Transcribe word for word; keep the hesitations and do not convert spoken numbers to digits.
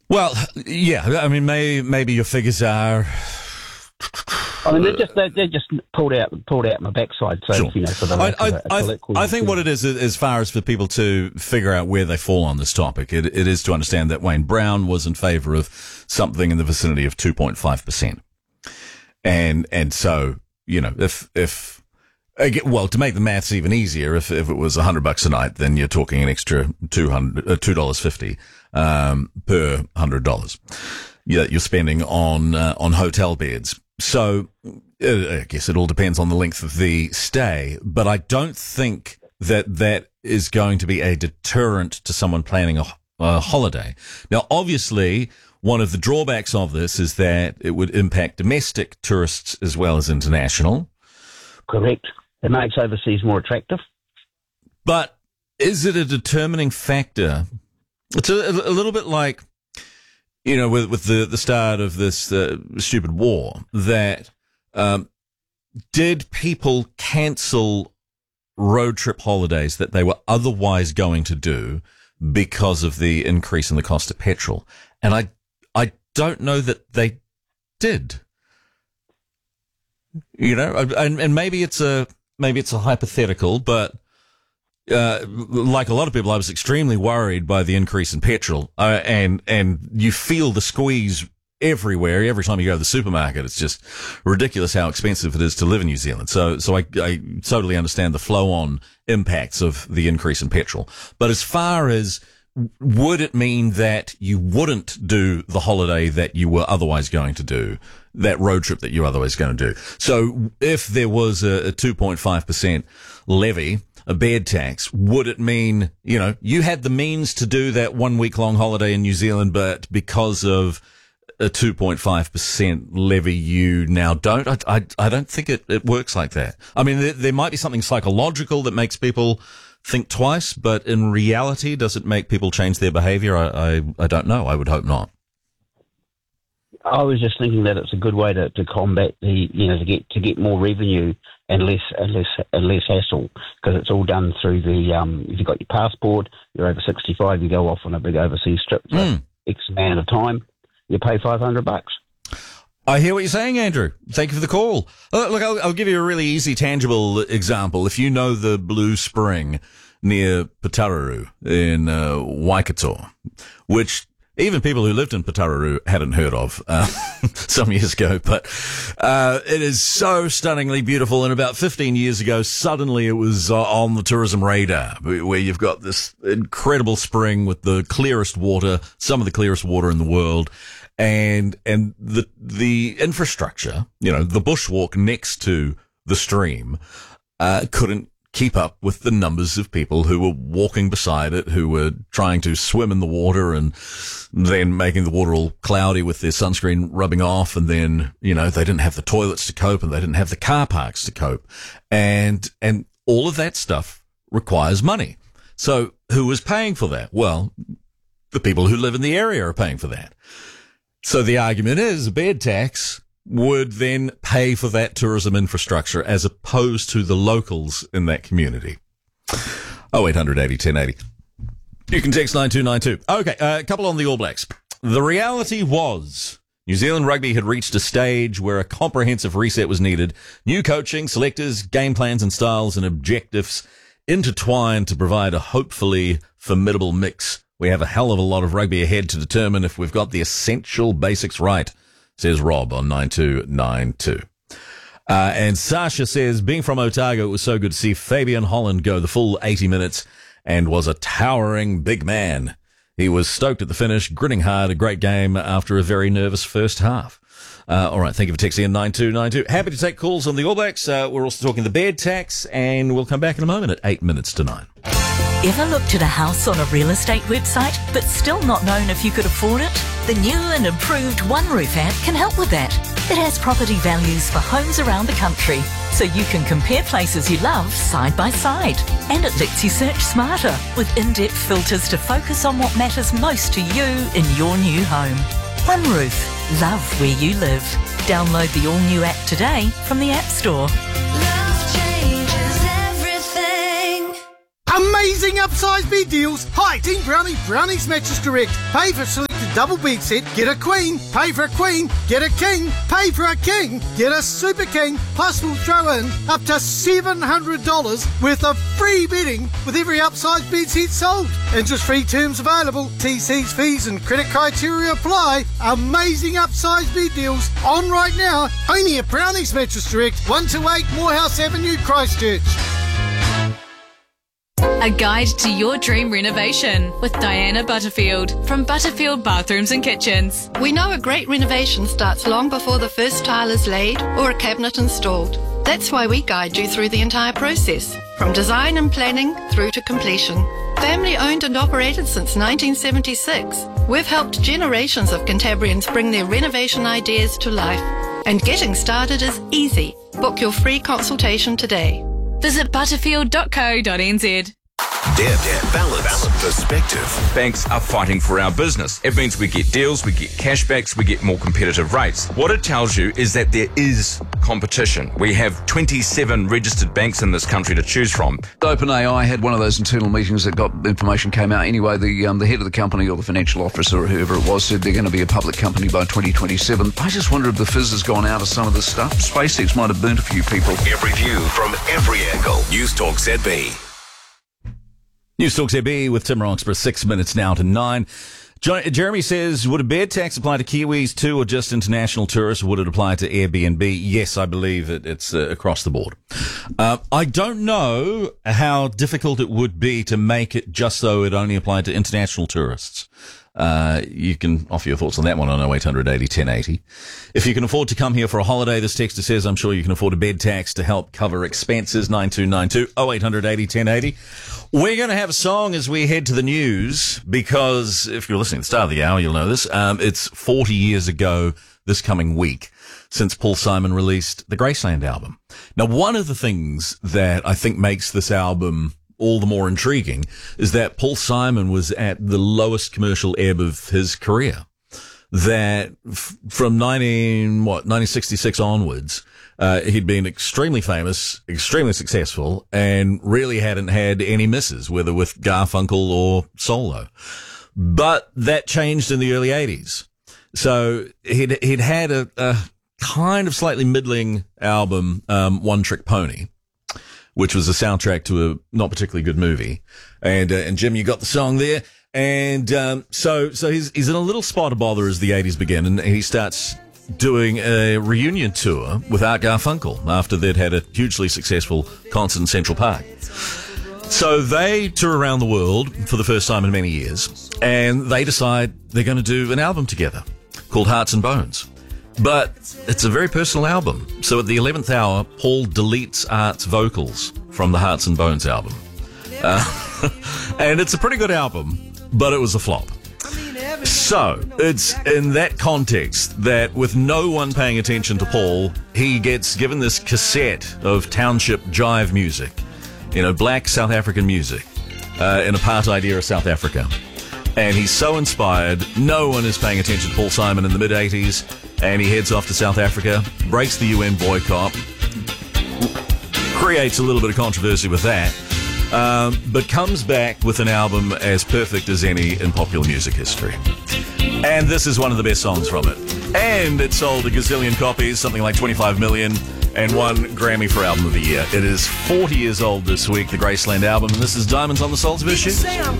Well, yeah, I mean, may, maybe your figures are... I mean, they're just they're, they're just pulled out pulled out my backside. So Sure. you know, for the I, lack I, of a, a I, colloquial I think term. what it is, as far as for people to figure out where they fall on this topic, it, it is to understand that Wayne Brown was in favour of something in the vicinity of two point five percent. And, and so, you know, if, if, well, to make the maths even easier, if, if it was a hundred bucks a night, then you're talking an extra two hundred, uh, two dollars fifty, um, per hundred dollars. Yeah, you're spending on, uh, on hotel beds. So, uh, I guess it all depends on the length of the stay, but I don't think that that is going to be a deterrent to someone planning a, a holiday. Now, obviously, one of the drawbacks of this is that it would impact domestic tourists as well as international. Correct. It makes overseas more attractive. But is it a determining factor? It's a, a little bit like, you know, with, with the, the start of this uh, stupid war, that um, did people cancel road trip holidays that they were otherwise going to do because of the increase in the cost of petrol? And I I don't know that they did. You know, and, and maybe it's a maybe it's a hypothetical, but uh, like a lot of people, I was extremely worried by the increase in petrol, uh, and and you feel the squeeze everywhere. Every time you go to the supermarket, it's just ridiculous how expensive it is to live in New Zealand. So, so I, I totally understand the flow-on impacts of the increase in petrol. But as far as would it mean that you wouldn't do the holiday that you were otherwise going to do, that road trip that you were otherwise going to do? So if there was a, a two point five percent levy, a bed tax, would it mean, you know, you had the means to do that one week long holiday in New Zealand, but because of a two point five percent levy, you now don't? I, I, I don't think it, it works like that. I mean, there, there might be something psychological that makes people think twice, but in reality, does it make people change their behaviour? I, I, I don't know. I would hope not. I was just thinking that it's a good way to, to combat the, you know, to get to get more revenue and less and less and less hassle, because it's all done through the. Um, if you've got your passport, you're over sixty-five, you go off on a big overseas trip for Mm. X amount of time, you pay five hundred bucks. I hear what you're saying, Andrew. Thank you for the call. Uh, look, I'll, I'll give you a really easy, tangible example. If you know the Blue Spring near Putaruru in uh, Waikato, which even people who lived in Putaruru hadn't heard of uh, some years ago, but uh, it is so stunningly beautiful. And about fifteen years ago, suddenly it was uh, on the tourism radar, where you've got this incredible spring with the clearest water, some of the clearest water in the world. And, and the, the infrastructure, you know, the bushwalk next to the stream, uh, couldn't keep up with the numbers of people who were walking beside it, who were trying to swim in the water and then making the water all cloudy with their sunscreen rubbing off. And then, you know, they didn't have the toilets to cope and they didn't have the car parks to cope. And, and all of that stuff requires money. So who is paying for that? Well, the people who live in the area are paying for that. So the argument is a bed tax would then pay for that tourism infrastructure as opposed to the locals in that community. oh eight hundred eighty ten eighty. You can text nine two nine two. Okay, uh, a couple on the All Blacks. The reality was New Zealand rugby had reached a stage where a comprehensive reset was needed. New coaching, selectors, game plans and styles and objectives intertwined to provide a hopefully formidable mix. We have a hell of a lot of rugby ahead to determine if we've got the essential basics right, says Rob on nine two nine two. Uh, and Sasha says, being from Otago, it was so good to see Fabian Holland go the full eighty minutes and was a towering big man. He was stoked at the finish, gritting hard, a great game after a very nervous first half. Uh, all right, thank you for texting in nine two nine two. Happy to take calls on the All Blacks. Uh, we're also talking the bed tax, and we'll come back in a moment at eight minutes to nine. Ever looked at a house on a real estate website but still not known if you could afford it? The new and improved One Roof app can help with that. It has property values for homes around the country, so you can compare places you love side by side. And it lets you search smarter with in-depth filters to focus on what matters most to you in your new home. One Roof. Love where you live. Download the all-new app today from the App Store. Amazing upsize bid deals. Hi, Team Brownie, Brownie's Mattress Direct. Pay for selected double bed set, get a queen. Pay for a queen, get a king. Pay for a king, get a super king. Plus we'll throw in up to seven hundred dollars worth of free bedding with every upsized bed set sold. Interest-free terms available. T Cs, fees and credit criteria apply. Amazing upsized bed deals on right now. Only at Brownies Mattress Direct, one two eight Morehouse Avenue, Christchurch. A guide to your dream renovation with Diana Butterfield from Butterfield Bathrooms and Kitchens. We know a great renovation starts long before the first tile is laid or a cabinet installed. That's why we guide you through the entire process, from design and planning through to completion. Family owned and operated since nineteen seventy-six, we've helped generations of Cantabrians bring their renovation ideas to life. And getting started is easy. Book your free consultation today. Visit butterfield dot co dot n z. Depth, balance, perspective. Banks are fighting for our business. It means we get deals, we get cashbacks, we get more competitive rates. What it tells you is that there is competition. We have twenty-seven registered banks in this country to choose from. OpenAI had one of those internal meetings that got information came out. Anyway, the um, the head of the company or the financial officer or whoever it was said they're going to be a public company by twenty twenty-seven. I just wonder if the fizz has gone out of some of this stuff. SpaceX might have burnt a few people. Every view from every angle. News Talk Z B. News Talk Z B with Tim Roxburgh, six minutes now to nine. Jo- Jeremy says, would a bed tax apply to Kiwis too or just international tourists? Would it apply to Airbnb? Yes, I believe it, it's uh, across the board. Uh, I don't know how difficult it would be to make it just so it only applied to international tourists. Uh, you can offer your thoughts on that one on oh eight hundred eighty ten eighty. If you can afford to come here for a holiday, this texter says, I'm sure you can afford a bed tax to help cover expenses. nine two nine two oh eight hundred eighty ten eighty. We're going to have a song as we head to the news because if you're listening at the start of the hour, you'll know this. Um, it's forty years ago this coming week since Paul Simon released the Graceland album. Now, one of the things that I think makes this album all the more intriguing is that Paul Simon was at the lowest commercial ebb of his career. That f- from nineteen what nineteen sixty-six onwards, uh, he'd been extremely famous, extremely successful, and really hadn't had any misses, whether with Garfunkel or solo. But that changed in the early eighties. So he'd he'd had a, a kind of slightly middling album, um, One Trick Pony, which was a soundtrack to a not particularly good movie. And, uh, and Jim, you got the song there. And, um, so, so he's, he's in a little spot of bother as the eighties begin, and he starts doing a reunion tour with Art Garfunkel after they'd had a hugely successful concert in Central Park. So they tour around the world for the first time in many years, and they decide they're going to do an album together called Hearts and Bones. But it's a very personal album. So at the eleventh hour, Paul deletes Art's vocals from the Hearts and Bones album. Uh, and it's a pretty good album, but it was a flop. So it's in that context that with no one paying attention to Paul, he gets given this cassette of township jive music, you know, black South African music, uh, in apartheid era South Africa. And he's so inspired, no one is paying attention to Paul Simon in the mid-eighties, and he heads off to South Africa, breaks the U N boycott, creates a little bit of controversy with that, um, but comes back with an album as perfect as any in popular music history. And this is one of the best songs from it. And it sold a gazillion copies, something like twenty-five million, and won Grammy for Album of the Year. It is forty years old this week, the Graceland album, and this is Diamonds on the Soles of Her Shoes.